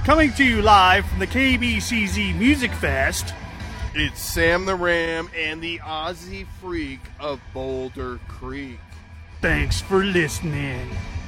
Coming to you live from the KBCZ Music Fest, it's Sam the Ram and the Aussie Freak of Boulder Creek. Thanks for listening.